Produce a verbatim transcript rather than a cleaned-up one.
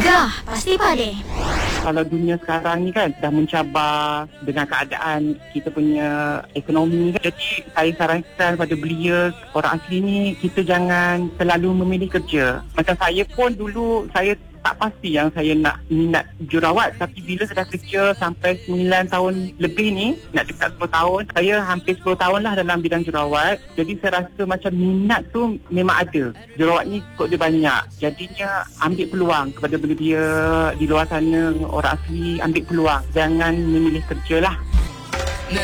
Gegar Pasti Padi. Kalau dunia sekarang ni kan dah mencabar dengan keadaan kita punya ekonomi. Jadi saya sarankan pada belia orang asli ni, kita jangan terlalu memilih kerja. Macam saya pun dulu saya tak pasti yang saya nak minat jurawat, tapi bila saya dah kerja sampai sembilan tahun lebih ni, nak dekat sepuluh tahun, saya hampir sepuluh tahun lah dalam bidang jurawat. Jadi saya rasa macam minat tu memang ada. Jurawat ni kok dia banyak, jadinya ambil peluang kepada belia di luar sana, orang asli, ambil peluang, jangan memilih kerja lah.